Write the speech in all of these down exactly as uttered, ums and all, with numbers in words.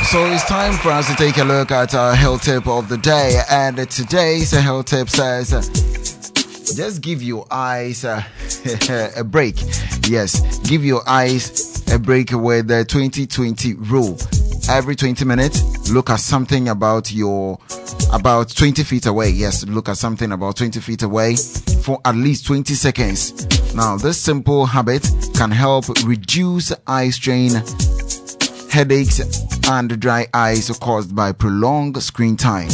So it's time for us to take a look at our health tip of the day. And today's health tip says, just give your eyes uh, a break. Yes, give your eyes a break with the twenty twenty rule. Every twenty minutes, look at something about your, about twenty feet away. Yes, look at something about twenty feet away for at least twenty seconds. Now, this simple habit can help reduce eye strain, headaches, and dry eyes caused by prolonged screen time.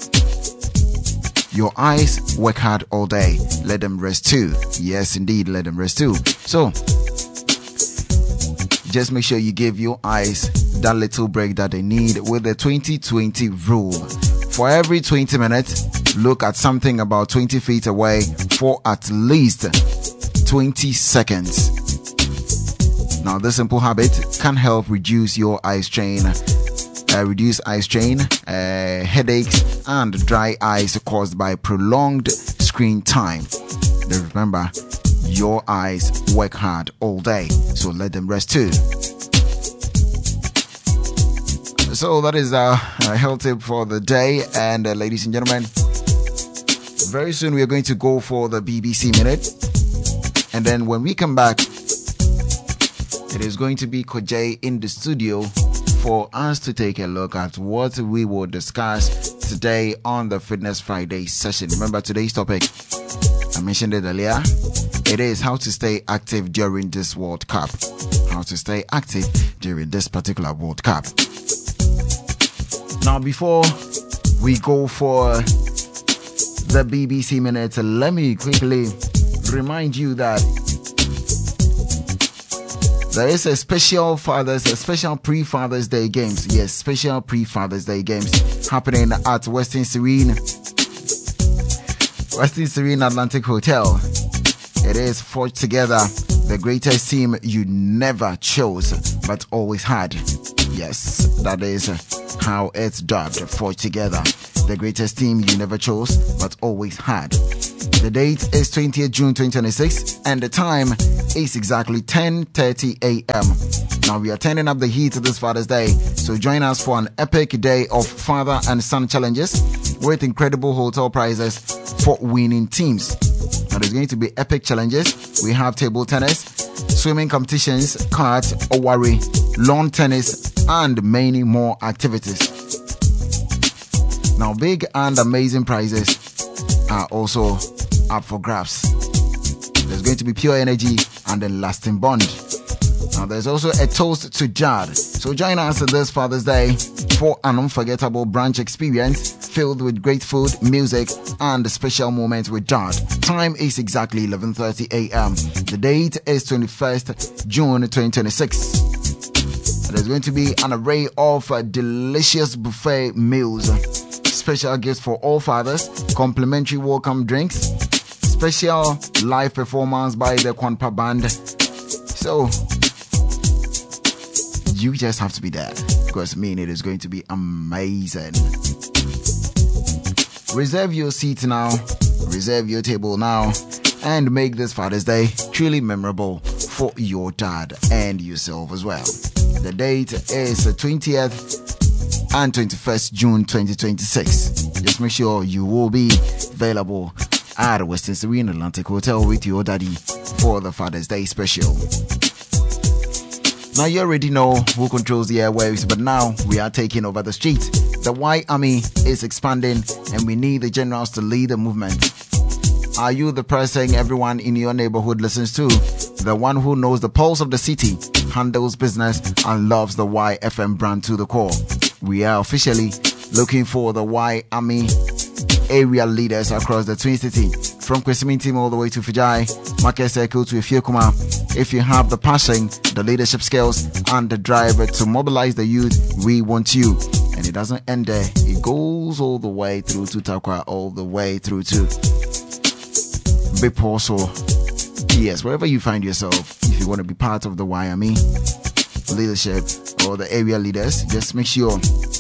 Your eyes work hard all day. Let them rest too. Yes, indeed, let them rest too. So, just make sure you give your eyes that little break that they need with the twenty twenty rule. For every twenty minutes, look at something about twenty feet away for at least twenty seconds. Now, this simple habit can help reduce your eye strain, uh, reduce eye strain, uh, headaches, and dry eyes caused by prolonged screen time. Then remember, your eyes work hard all day, so let them rest too. So that is our, our health tip for the day, and uh, ladies and gentlemen, very soon we are going to go for the B B C Minute, and then when we come back, it is going to be Kojay in the studio for us to take a look at what we will discuss today on the Fitness Friday session. Remember today's topic, I mentioned it earlier, it is how to stay active during this World Cup. How to stay active during this particular World Cup. Now, before we go for the B B C Minute, let me quickly remind you that there is a special Father's, a special pre-Father's Day games. Yes, special pre-Father's Day games happening at Western Serene, Western Serene Atlantic Hotel. It is Forged Together, the greatest team you never chose, but always had. Yes, that is how it's dubbed, Forged Together, the greatest team you never chose, but always had. The date is twentieth June twenty twenty-six, and the time is exactly ten thirty a.m. Now, we are turning up the heat this Father's Day, so join us for an epic day of father and son challenges with incredible hotel prizes for winning teams. Now, there's going to be epic challenges. We have table tennis, swimming competitions, cards, owari, lawn tennis, and many more activities. Now, big and amazing prizes are also up for grabs. There's going to be pure energy and a lasting bond. Now, there's also a toast to Jad. So join us this Father's Day for an unforgettable brunch experience filled with great food, music, and special moments with Jad. Time is exactly eleven thirty a.m. The date is twenty-first June twenty twenty-six. There's going to be an array of uh, delicious buffet meals, special gifts for all fathers, complimentary welcome drinks, special live performance by the Kwanpa Band. So, you just have to be there, because I mean, it is going to be amazing. Reserve your seat now, reserve your table now, and make this Father's Day truly memorable for your dad and yourself as well. The date is the twentieth and twenty-first June twenty twenty-six. Just make sure you will be available at Western Serene Atlantic Hotel with your daddy for the Father's Day special. Now, you already know who controls the airwaves, but now we are taking over the street. The Y Army is expanding, and we need the generals to lead the movement. Are you the person everyone in your neighborhood listens to? The one who knows the pulse of the city, handles business, and loves the Y F M brand to the core? We are officially looking for the Y Army area leaders across the Twin City, from Kwesimin Team all the way to Fijai, Market Circle to Ifiokuma. If you have the passion, the leadership skills, and the drive to mobilize the youth, we want you. And it doesn't end there. It goes all the way through to Takwa, all the way through to Biposo. Yes, wherever you find yourself, if you want to be part of the Y M E leadership or the area leaders, just make sure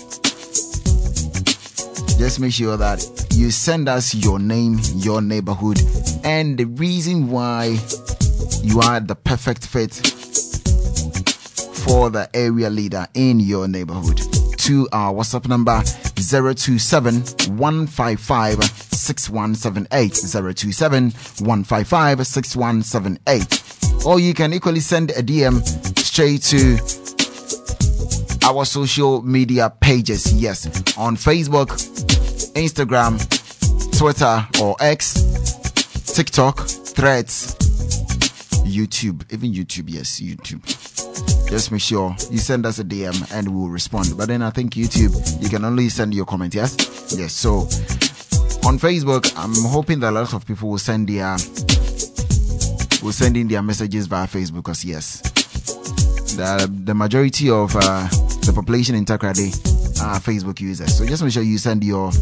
just make sure that you send us your name, your neighborhood, and the reason why you are the perfect fit for the area leader in your neighborhood to our WhatsApp number zero two seven, one five five, six one seven eight, zero two seven, one five five, six one seven eight. Or you can equally send a D M straight to our social media pages. Yes, on Facebook, Instagram, Twitter or X, TikTok, Threads, YouTube, even YouTube. Yes, YouTube. Just make sure you send us a D M and we'll respond. But then I think YouTube, you can only send your comment. Yes, yes. So on Facebook, I'm hoping that a lot of people will send their will send in their messages via Facebook. Because yes, the the majority of uh, the population in Takoradi are Facebook users. So just make sure you send your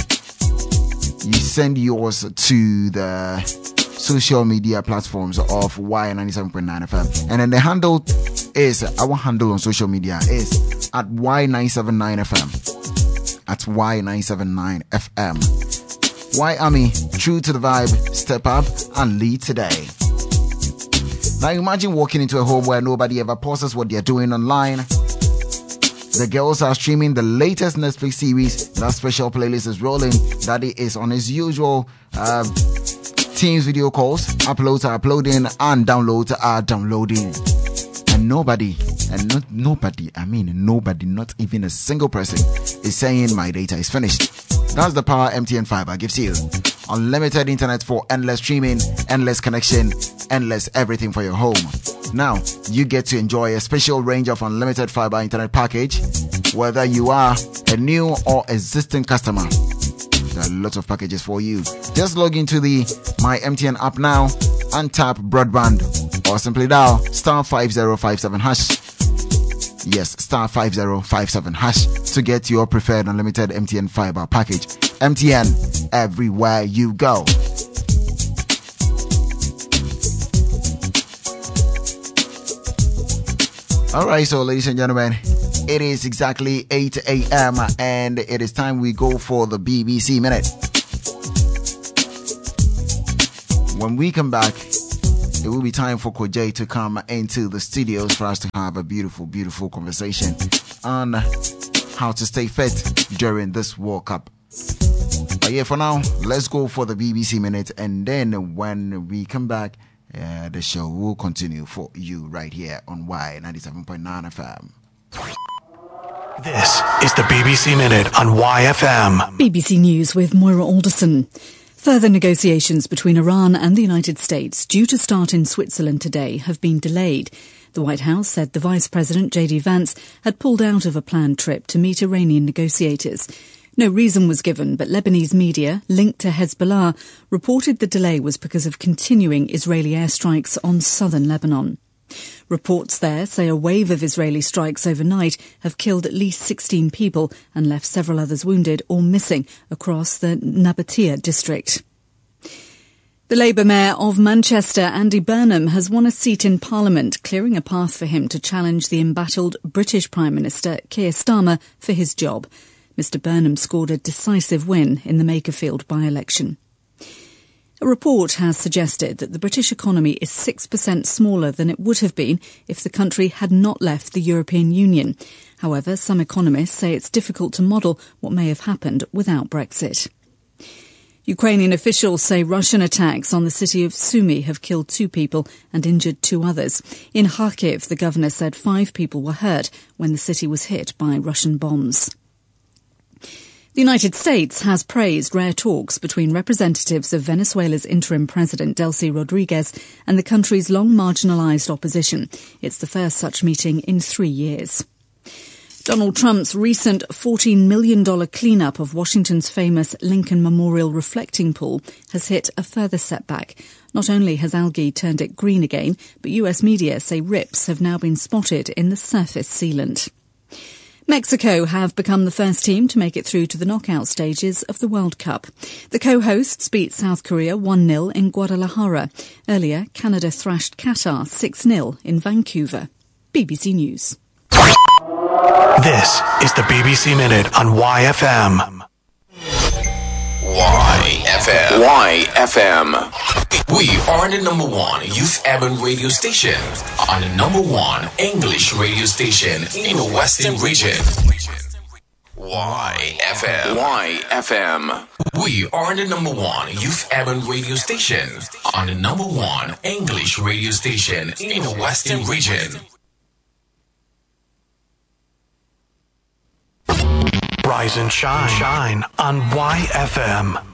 you send yours to the social media platforms of Y ninety-seven point nine F M. And then the handle is, our handle on social media is at Y nine seven nine F M. At Y nine seven nine F M. Y Army, true to the vibe, step up and lead today. Now imagine walking into a home where nobody ever pauses what they're doing online. The girls are streaming the latest Netflix series. That special playlist is rolling. Daddy is on his usual uh, Teams video calls. Uploads are uploading and downloads are downloading. And nobody, and not nobody, I mean nobody, not even a single person is saying my data is finished. That's the power M T N Fiber gives you. Unlimited internet for endless streaming, endless connection, endless everything for your home. Now, you get to enjoy a special range of unlimited fiber internet package, whether you are a new or existing customer. There are lots of packages for you. Just log into the My M T N app now and tap broadband, or simply dial star five zero five seven hash. Yes, star five zero five seven hash to get your preferred unlimited M T N fiber package. M T N, everywhere you go. Alright, so ladies and gentlemen, it is exactly eight a.m. and it is time we go for the B B C Minute. When we come back, it will be time for Kojay to come into the studios for us to have a beautiful, beautiful conversation on how to stay fit during this World Cup. But yeah, for now, let's go for the B B C Minute, and then when we come back, uh, the show will continue for you right here on Y ninety-seven point nine F M. This is the B B C Minute on Y F M. B B C News with Moira Alderson. Further negotiations between Iran and the United States, due to start in Switzerland today, have been delayed. The White House said the Vice President, J D Vance, had pulled out of a planned trip to meet Iranian negotiators. No reason was given, but Lebanese media, linked to Hezbollah, reported the delay was because of continuing Israeli airstrikes on southern Lebanon. Reports there say a wave of Israeli strikes overnight have killed at least sixteen people and left several others wounded or missing across the Nabatea district. The Labour Mayor of Manchester, Andy Burnham, has won a seat in Parliament, clearing a path for him to challenge the embattled British Prime Minister Keir Starmer for his job. Mister Burnham scored a decisive win in the Makerfield by-election. A report has suggested that the British economy is six percent smaller than it would have been if the country had not left the European Union. However, some economists say it's difficult to model what may have happened without Brexit. Ukrainian officials say Russian attacks on the city of Sumy have killed two people and injured two others. In Kharkiv, the governor said five people were hurt when the city was hit by Russian bombs. The United States has praised rare talks between representatives of Venezuela's interim president, Delcy Rodriguez, and the country's long marginalized opposition. It's the first such meeting in three years. Donald Trump's recent fourteen million dollars cleanup of Washington's famous Lincoln Memorial reflecting pool has hit a further setback. Not only has algae turned it green again, but U S media say rips have now been spotted in the surface sealant. Mexico have become the first team to make it through to the knockout stages of the World Cup. The co-hosts beat South Korea one nil in Guadalajara. Earlier, Canada thrashed Qatar six nil in Vancouver. B B C News. This is the B B C Minute on Y F M. Y F M. Y F M. We are the number one youth urban radio station and the number one English radio station in the Western region. Y F M. Y F M. We are the number one youth urban radio station on the number one English radio station in the Western region. Rise and shine, shine on Y F M.